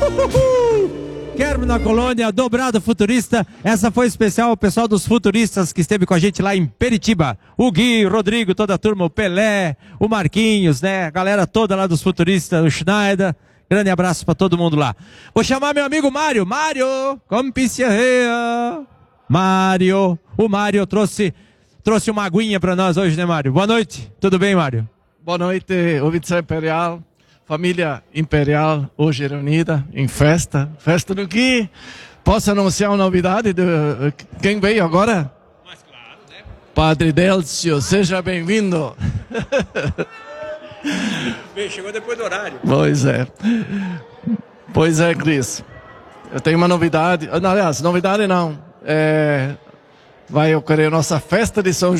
Quero na colônia, dobrado futurista. Essa foi especial ao pessoal dos futuristas que esteve com a gente lá em Peritiba. O Gui, o Rodrigo, toda a turma, o Pelé, o Marquinhos, né? A galera toda lá dos futuristas, o Schneider. Grande abraço pra todo mundo lá. Vou chamar meu amigo Mário. Mário, Mário. O Mário trouxe uma aguinha pra nós hoje, né, Mário? Boa noite. Tudo bem, Mário? Boa noite, oficial imperial. Família imperial hoje reunida em festa do Gui. Posso anunciar uma novidade de quem veio agora? Mas claro, né? Padre Délcio, seja bem-vindo. Chegou depois do horário. Pois é, Cris. Eu tenho uma novidade. Aliás, novidade não. Vai ocorrer nossa festa de São